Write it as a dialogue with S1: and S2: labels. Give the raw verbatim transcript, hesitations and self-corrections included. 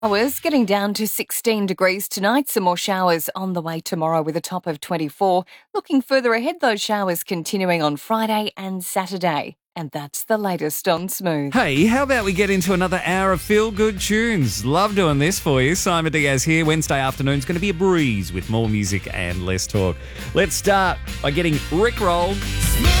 S1: Showers getting down to sixteen degrees tonight. Some more showers on the way tomorrow with a top of twenty-four. Looking further ahead, those showers continuing on Friday and Saturday. And that's the latest on Smooth.
S2: Hey, how about we get into another hour of feel-good tunes? Love doing this for you. Simon Diaz here. Wednesday afternoon's going to be a breeze with more music and less talk. Let's start by getting Rickrolled.